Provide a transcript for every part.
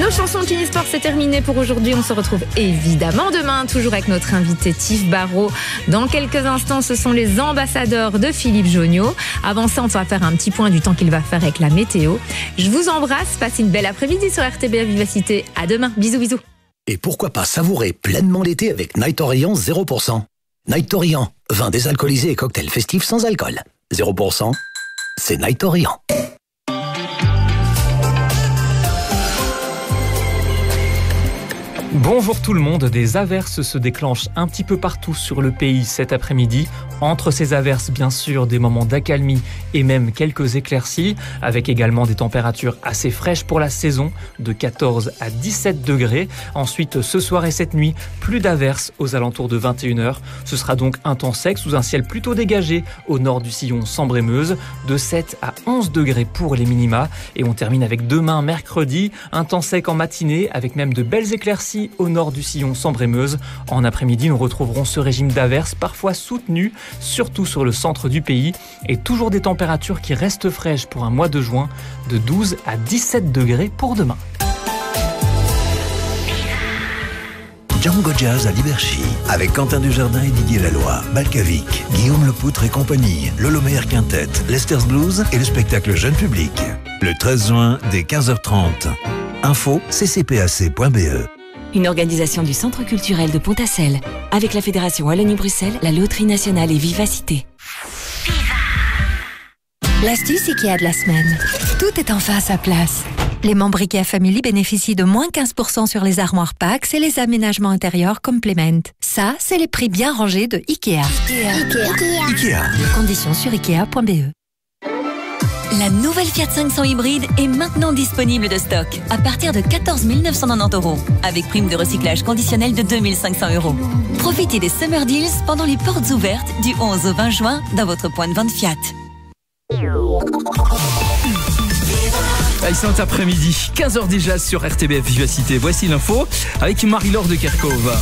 Nos chansons Kini Sport, c'est terminé pour aujourd'hui. On se retrouve évidemment demain, toujours avec notre invité Tiff Barrault. Dans quelques instants, ce sont les ambassadeurs de Philippe Jonniot. Avant ça, on va faire un petit point du temps qu'il va faire avec la météo. Je vous embrasse, passez une belle après-midi sur RTBF Vivacité. À demain, bisous bisous. Et pourquoi pas savourer pleinement l'été avec Night Orient 0%. Night Orient, vin désalcoolisé et cocktail festif sans alcool. 0%, c'est Night Orient. Bonjour tout le monde, des averses se déclenchent un petit peu partout sur le pays cet après-midi. Entre ces averses, bien sûr, des moments d'accalmie et même quelques éclaircies, avec également des températures assez fraîches pour la saison, de 14 à 17 degrés. Ensuite, ce soir et cette nuit, plus d'averses aux alentours de 21h. Ce sera donc un temps sec sous un ciel plutôt dégagé au nord du sillon Sambre-et-Meuse, de 7 à 11 degrés pour les minima. Et on termine avec demain, mercredi, un temps sec en matinée, avec même de belles éclaircies au nord du sillon Sambre-et-Meuse. En après-midi, nous retrouverons ce régime d'averses parfois soutenu, surtout sur le centre du pays, et toujours des températures qui restent fraîches pour un mois de juin, de 12 à 17 degrés pour demain. Django Jazz à Liberchy, avec Quentin Dujardin et Didier Laloy, Balkavic, Guillaume Lepoutre et compagnie, Lolo Meyer Quintet, Lester's Blues et le spectacle jeune public. Le 13 juin, dès 15h30. Info ccpac.be. Une organisation du Centre culturel de Pontassel, avec la Fédération Wallonie-Bruxelles, la Loterie Nationale et Vivacité. L'astuce IKEA de la semaine. Tout est enfin à sa place. Les membres IKEA Family bénéficient de moins 15% sur les armoires Pax et les aménagements intérieurs Complement. Ça, c'est les prix bien rangés de IKEA. Ikea. Conditions sur ikea.be. La nouvelle Fiat 500 hybride est maintenant disponible de stock à partir de 14 990 €, avec prime de recyclage conditionnelle de 2 500 €. Profitez des Summer Deals pendant les portes ouvertes du 11 au 20 juin dans votre point de vente Fiat. Cet après-midi, 15h déjà sur RTBF Vivacité. Voici l'info avec Marie-Laure de Kerkhove.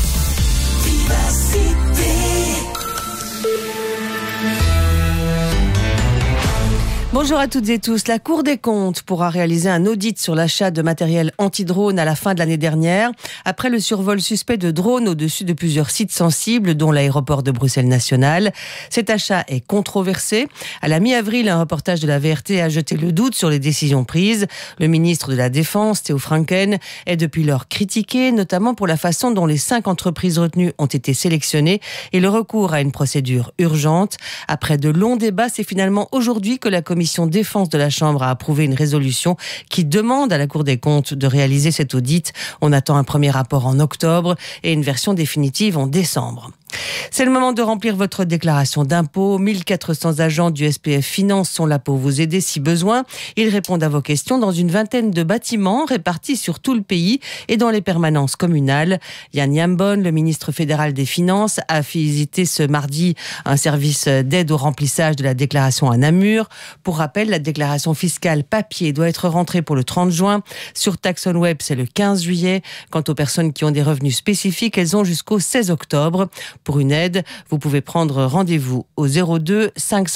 Bonjour à toutes et tous. La Cour des comptes pourra réaliser un audit sur l'achat de matériel anti-drone à la fin de l'année dernière, après le survol suspect de drones au-dessus de plusieurs sites sensibles, dont l'aéroport de Bruxelles National. Cet achat est controversé. À la mi-avril, un reportage de la VRT a jeté le doute sur les décisions prises. Le ministre de la Défense, Theo Franken, est depuis lors critiqué, notamment pour la façon dont les 5 entreprises retenues ont été sélectionnées et le recours à une procédure urgente. Après de longs débats, c'est finalement aujourd'hui que la commission défense de la Chambre a approuvé une résolution qui demande à la Cour des comptes de réaliser cet audit. On attend un premier rapport en octobre et une version définitive en décembre. C'est le moment de remplir votre déclaration d'impôt. 1400 agents du SPF Finance sont là pour vous aider si besoin. Ils répondent à vos questions dans une vingtaine de bâtiments répartis sur tout le pays et dans les permanences communales. Yann Yambon, le ministre fédéral des Finances, a visité ce mardi un service d'aide au remplissage de la déclaration à Namur. Pour rappel, la déclaration fiscale papier doit être rentrée pour le 30 juin. Sur Taxon Web, c'est le 15 juillet. Quant aux personnes qui ont des revenus spécifiques, elles ont jusqu'au 16 octobre. Pour une aide, vous pouvez prendre rendez-vous au 02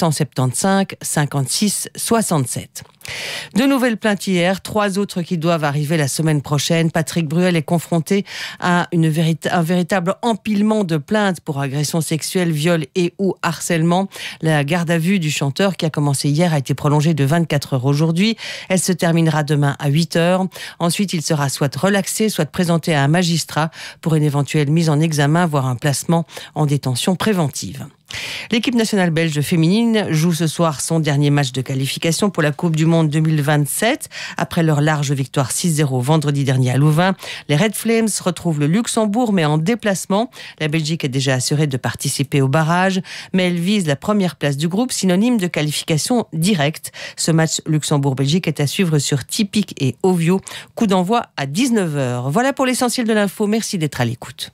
575 56 67. De nouvelles plaintes hier, 3 autres qui doivent arriver la semaine prochaine. Patrick Bruel est confronté à un véritable empilement de plaintes pour agression sexuelle, viol et ou harcèlement. La garde à vue du chanteur qui a commencé hier a été prolongée de 24 heures aujourd'hui. Elle se terminera demain à 8 heures. Ensuite, il sera soit relaxé, soit présenté à un magistrat pour une éventuelle mise en examen, voire un placement en détention préventive. L'équipe nationale belge féminine joue ce soir son dernier match de qualification pour la Coupe du Monde 2027. Après leur large victoire 6-0 vendredi dernier à Louvain, les Red Flames retrouvent le Luxembourg mais en déplacement. La Belgique est déjà assurée de participer au barrage, mais elle vise la première place du groupe, synonyme de qualification directe. Ce match Luxembourg-Belgique est à suivre sur Tipic et Ovio. Coup d'envoi à 19h. Voilà pour l'essentiel de l'info. Merci d'être à l'écoute.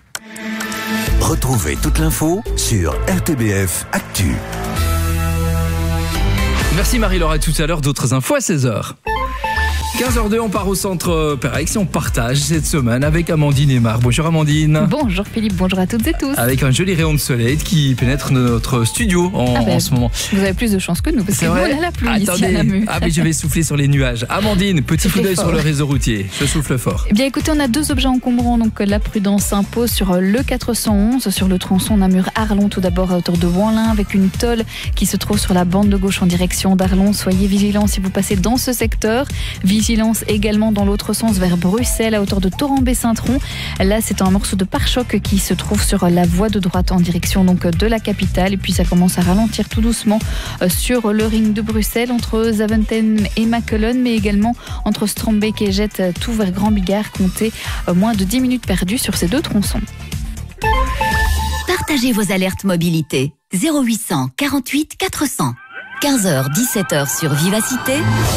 Retrouvez toute l'info sur RTBF Actu. Merci Marie-Laure, à tout à l'heure, d'autres infos à 16h. 15h02, on part au centre Perex et on partage cette semaine avec Amandine et Marc. Bonjour Amandine. Bonjour Philippe, bonjour à toutes et tous. Avec un joli rayon de soleil qui pénètre notre studio en ce moment. Vous avez plus de chance que nous parce que nous on a la pluie ici à Namur. Mais je vais souffler sur les nuages. Amandine, petit coup d'œil sur le réseau routier. Je souffle fort. Eh bien écoutez, on a 2 objets encombrants, donc la prudence s'impose sur le 411, sur le tronçon Namur-Arlon, tout d'abord à hauteur de Wanlin, avec une tôle qui se trouve sur la bande de gauche en direction d'Arlon. Soyez vigilants si vous passez dans ce secteur. Vigilance également dans l'autre sens vers Bruxelles à hauteur de Torrambé-Saint-Tron. Là, c'est un morceau de pare-choc qui se trouve sur la voie de droite en direction donc de la capitale. Et puis ça commence à ralentir tout doucement sur le ring de Bruxelles entre Zaventem et Makkelen, mais également entre Strombeek et Jette tout vers Grand Bigard. Comptez moins de 10 minutes perdues sur ces 2 tronçons. Partagez vos alertes mobilité. 0800 48 400. 15h, 17h sur Vivacité.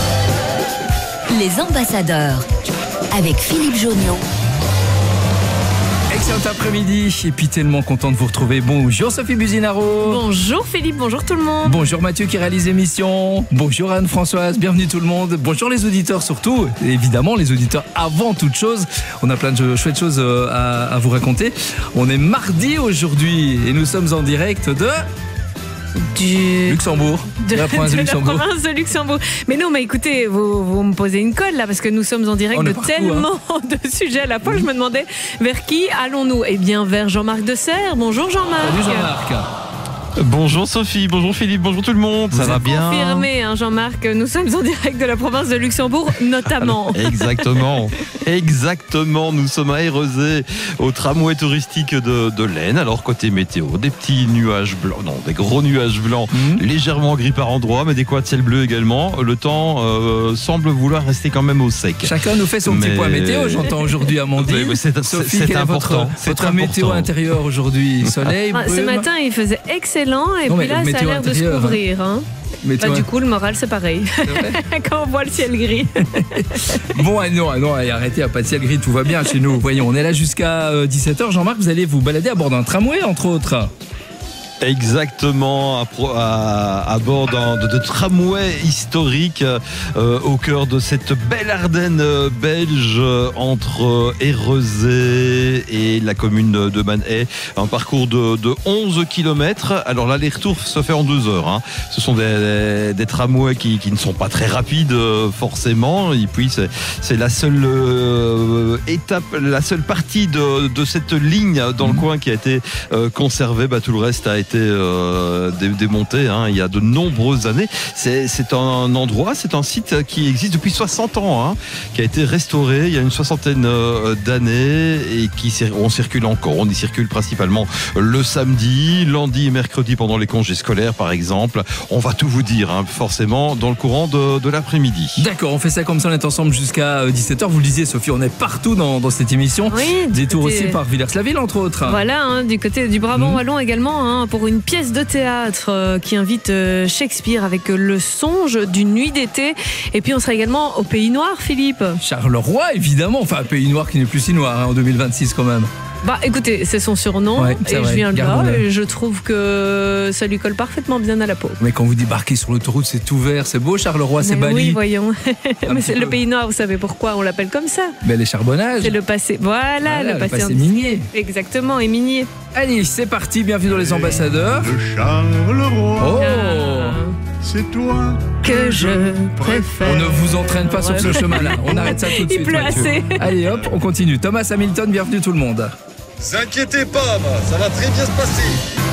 Les ambassadeurs avec Philippe Joniot. Excellent après-midi et puis tellement content de vous retrouver. Bonjour Sophie Buzinaro. Bonjour Philippe, bonjour tout le monde. Bonjour Mathieu qui réalise l'émission. Bonjour Anne-Françoise, bienvenue tout le monde. Bonjour les auditeurs surtout, et évidemment les auditeurs avant toute chose. On a plein de chouettes choses à vous raconter. On est mardi aujourd'hui et nous sommes en direct de Luxembourg. De la province de Luxembourg. Mais non, mais écoutez, vous me posez une colle là, parce que nous sommes en direct de tellement de sujets à la fois. Je me demandais vers qui allons-nous ? Eh bien, vers Jean-Marc Desserre. Bonjour Jean-Marc. Salut Jean-Marc. Bonjour Sophie, bonjour Philippe, bonjour tout le monde. Ça va bien ? Confirmé, hein, Jean-Marc, nous sommes en direct de la province de Luxembourg, notamment. Exactement, nous sommes à Érezé, au tramway touristique de l'Aisne. Alors côté météo, des petits nuages blancs, des gros nuages blancs, légèrement gris par endroits, mais des coins de ciel bleu également. Le temps semble vouloir rester quand même au sec. Chacun nous fait son petit point météo, j'entends aujourd'hui Amandine. C'est important. Votre météo intérieur aujourd'hui, soleil, brume. Ce matin, il faisait excellent. Et puis là, ça a l'air de se couvrir. Hein. Du coup, le moral, c'est pareil. C'est quand on voit le ciel gris. Non, arrêtez, il n'y a pas de ciel gris, tout va bien chez nous. Voyons, on est là jusqu'à 17h. Jean-Marc, vous allez vous balader à bord d'un tramway, entre autres. Exactement, à bord de tramway historique au cœur de cette belle Ardenne belge entre Érezé et la commune de Manet. Un parcours de 11 km. Alors l'aller-retour se fait en 2 heures. Hein. Ce sont des tramways qui ne sont pas très rapides forcément. Et puis c'est la seule étape, la seule partie de cette ligne dans le coin qui a été conservée. Tout le reste a été démonté il y a de nombreuses années. C'est un endroit, c'est un site qui existe depuis 60 ans, qui a été restauré il y a une 60aine d'années et on circule encore. On y circule principalement le samedi, lundi et mercredi pendant les congés scolaires par exemple. On va tout vous dire forcément dans le courant de l'après-midi. D'accord, on fait ça comme ça, on est ensemble jusqu'à 17h. Vous le disiez Sophie, on est partout dans cette émission. Oui, détour aussi par Villers-la-Ville entre autres. Voilà, du côté du Brabant wallon également, pour une pièce de théâtre qui invite Shakespeare avec le songe d'une nuit d'été. Et puis on sera également au Pays Noir, Philippe. Charleroi, évidemment. Enfin, un Pays Noir qui n'est plus si noir en 2026 quand même. Écoutez, c'est son surnom et je viens de là et je trouve que ça lui colle parfaitement bien à la peau. Mais quand vous débarquez sur l'autoroute, c'est tout vert, c'est beau. Charleroi, c'est Bali. Oui, voyons. Mais c'est le Pays Noir, vous savez pourquoi on l'appelle comme ça ? Les charbonnages. C'est le passé. Voilà, le passé minier. Exactement, et minier. Allez, c'est parti, bienvenue dans les ambassadeurs. De Charleroi. C'est toi que je préfère. On ne vous entraîne pas sur ce chemin-là. On arrête ça tout de suite. Il pleut assez. Allez hop, on continue. Thomas Hamilton, bienvenue tout le monde. Ne vous inquiétez pas, ça va très bien se passer.